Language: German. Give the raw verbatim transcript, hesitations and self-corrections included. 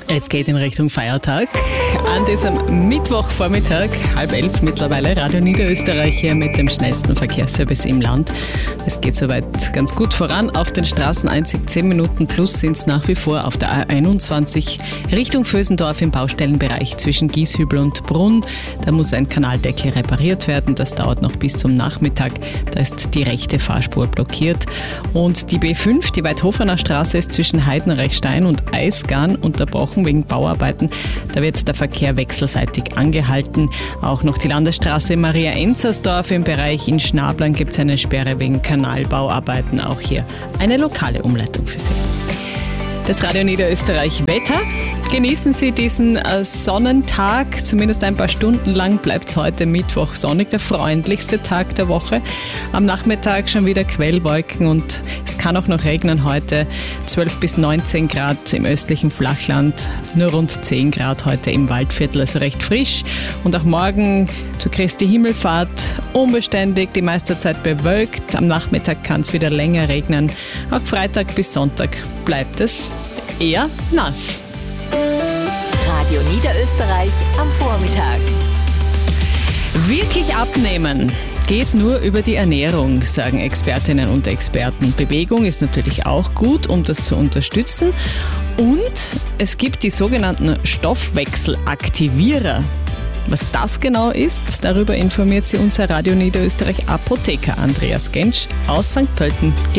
Es geht in Richtung Feiertag. An diesem Mittwochvormittag, halb elf mittlerweile, Radio Niederösterreich hier mit dem schnellsten Verkehrsservice im Land. Es geht soweit ganz gut voran. Auf den Straßen einzig zehn Minuten plus sind es nach wie vor auf der A einundzwanzig Richtung Vösendorf im Baustellenbereich zwischen Gieshübel und Brunn. Da muss ein Kanaldeckel repariert werden. Das dauert noch bis zum Nachmittag. Da ist die rechte Fahrspur blockiert. Und die B fünf, die Weidhofener Straße, ist zwischen Heidenreichstein und Eisgarn unterbrochen wegen Bauarbeiten. Da wird der Verkehr wechselseitig angehalten. Auch noch die Landesstraße Maria-Enzersdorf im Bereich in Schnablern gibt es eine Sperre wegen Kanalbauarbeiten. Auch hier eine lokale Umleitung für Sie. Das Radio Niederösterreich Wetter. Genießen Sie diesen äh, Sonnentag, zumindest ein paar Stunden lang bleibt es heute Mittwoch sonnig, der freundlichste Tag der Woche. Am Nachmittag schon wieder Quellwolken und es kann auch noch regnen heute. zwölf bis neunzehn Grad im östlichen Flachland, nur rund zehn Grad heute im Waldviertel, also recht frisch. Und auch morgen zu Christi Himmelfahrt unbeständig, die meiste Zeit bewölkt. Am Nachmittag kann es wieder länger regnen. Auch Freitag bis Sonntag bleibt es eher nass. Radio Niederösterreich am Vormittag. Wirklich abnehmen geht nur über die Ernährung, sagen Expertinnen und Experten. Bewegung ist natürlich auch gut, um das zu unterstützen. Und es gibt die sogenannten Stoffwechselaktivierer. Was das genau ist, darüber informiert Sie unser Radio Niederösterreich Apotheker Andreas Gensch aus Sankt Pölten.